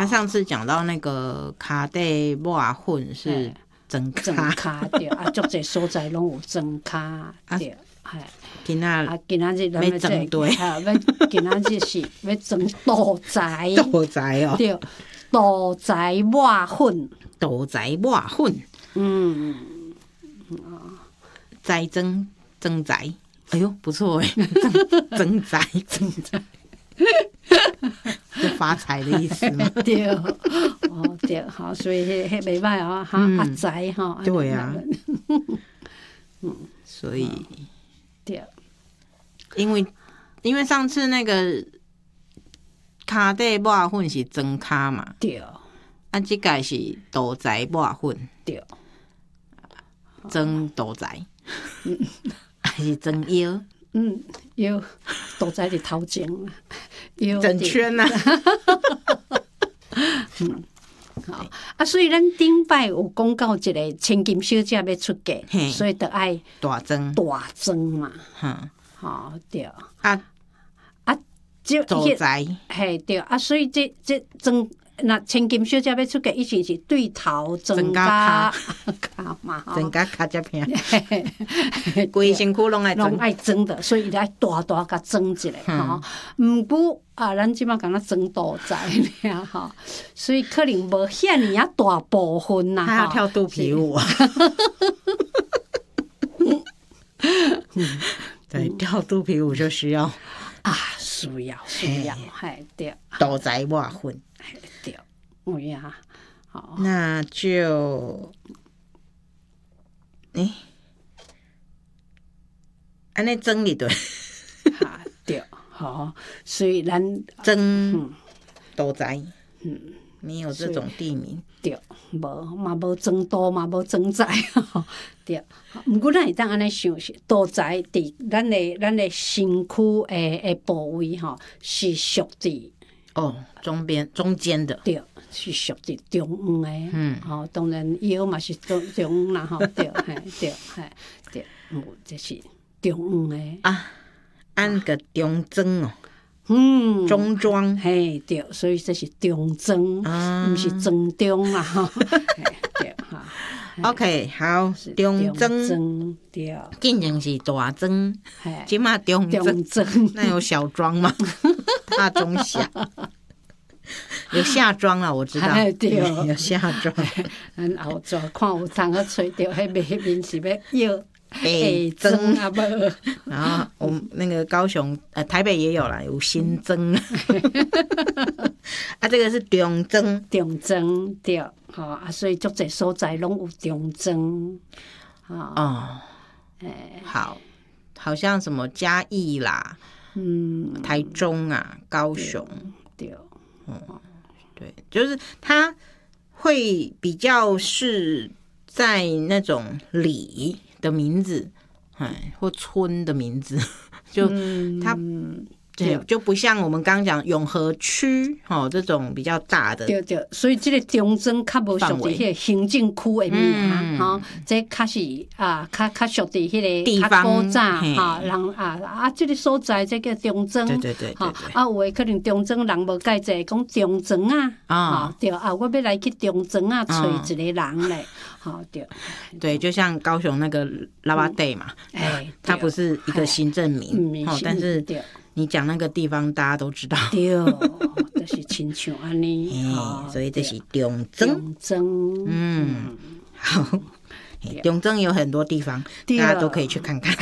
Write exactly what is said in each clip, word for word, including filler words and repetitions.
他上次讲到那个卡地肉粉是增卡， 增卡对啊，足侪所在拢有增卡对，系。 今仔啊，今仔日要增对， 啊，要今仔日是要增豆仔， 豆仔哦， 对，豆仔肉粉， 豆仔肉粉，嗯，仔增增仔，哎呦，不错哎，增增仔增仔。就发财的意思嘛？ 对，哦对，好，所以迄迄袂歹哦，哈阿财哈， 对啊，嗯，所以对， 因为因为上次那个卡地肉粉是增卡嘛， 对， 啊，这个是豆仔肉粉， 对， 增豆仔，还是增腰？ 嗯，腰豆仔伫头前啦，腰整圈呐。 嗯，好啊，所以咱顶摆有讲到一个千金小姐要出嫁，所以就爱大增大增嘛， 哈， 好对啊啊，这豆仔嘿对啊，所以这这增。那千金小姐要出嫁，以前是对头增加卡嘛， 增加卡只片，规身躯拢爱拢爱增的，所以来大大甲增一下吼。毋过啊，咱即马讲咱增大仔尔吼，所以可能无遐尼啊大部分呐。 还要跳肚皮舞啊！对，跳肚皮舞就需要啊，需要需要，嘿对， 豆仔肉粉。 对，有呀，好， 那就，诶、欸，安尼蒸里对， 哈对，好，所以咱蒸豆仔，嗯，没有这种地名， 对，无嘛无蒸豆嘛无蒸仔，对，毋过咱会当安尼想是豆仔伫咱的咱的身躯诶诶部位吼，是属伫哦中边中间的， 对。是属伫中央诶，嗯，吼，当然腰嘛是中中央啦，吼，对，嘿，对，嘿，对，有这是中央诶啊，按个中庄哦， 嗯， 中庄， 嘿，对，所以这是中庄，啊，毋是正中啦，吼，对，哈 ，OK， 好，中庄， 对， 竟然是大庄，即马中庄，那有小庄吗？大中小。有下庄啦，我知道， 对， 有下庄。 咱后座看有通个找到，迄面面是要要北增啊不？然后我们那个高雄呃台北也有啦，有新增。啊，这个是中增， 中增对，吼啊，所以足侪所在拢有中增。 哦，哎，好，好像什么嘉义啦，嗯，台中啊，高雄， 对。 嗯，对，就是它会比较是在那种里的名字，哎，或村的名字，就它。嗯对，就不像我们刚刚讲永和区哦这种比较大的， 对对，所以这个中庄较无属伫迄个行政区的名哈，这较是啊，较较属伫迄个地方古早哈，人啊啊，这个所在这叫中庄， 对对对对对， 啊有诶可能中庄人无介济，讲中庄啊，啊对啊，我要来去中庄啊找一个人嘞，好对， 对，就像高雄那个拉巴地嘛，哎，它不是一个行政名，哦，但是。你讲那个地方，大家都知道。 对，就是亲像安尼， 所以这是中庄。 中庄， 嗯，好，中庄有很多地方，大家都可以去看看。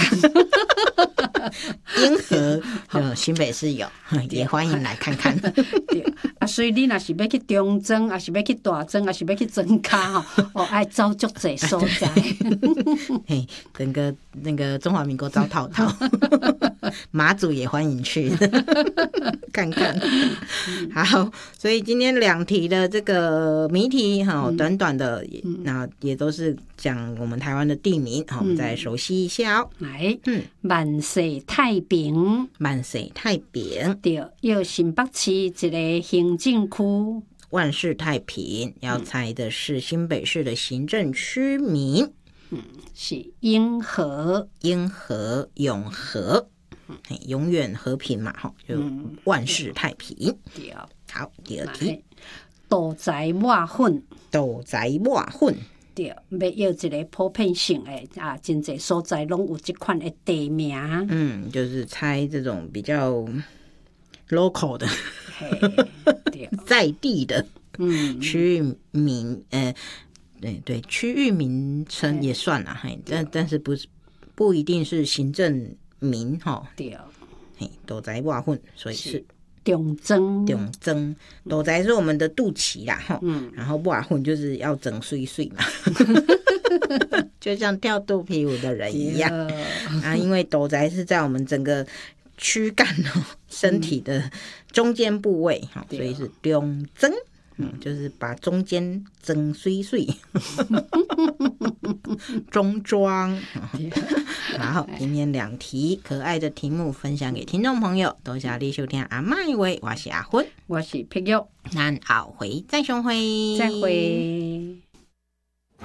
英和呃新北市有，也欢迎来看看。 对啊，所以你若是要去中庄，还是要去大庄，还是要去庄卡吼，哦，爱走足侪所在。 嘿，整个那个中华民国找套套，马祖也欢迎去看看。好，所以今天两题的这个谜题哈，短短的，那也都是讲我们台湾的地名，好，我们再熟悉一下哦。 来，嗯，万世太平， 万世太平， 对，又新北市一个行政区。 万世太平，要猜的是新北市的行政区名， 嗯，是英和， 英和永和，嗯、永远和平嘛，哈，就万世太平。 对， 好，第二题， 豆仔抹粉， 豆仔抹粉。 对，要要一个普遍性的啊，真侪所在拢有这款的地名。 嗯，就是猜这种比较 local 的， 对， 在地的， 嗯， 区域名，呃，对对，区域名称也算啦，嘿，但但是不是不一定是行政名哈。 对， 嘿，豆仔抹粉，所以是。 中正， 中正豆仔是我们的肚脐啦，哈、 嗯， 然后抹粉就是要整碎碎嘛，就像跳肚皮舞的人一样啊。因为豆仔是在我们整个躯干哦，身体的中间部位哈、嗯，所以是中正。嗯，就是把中间整碎碎，中装。好，今天两题可爱的题目分享给听众朋友，多谢你收听阿嬷话，我是阿芬， 我是碧玉， 咱后回再相会， 再会。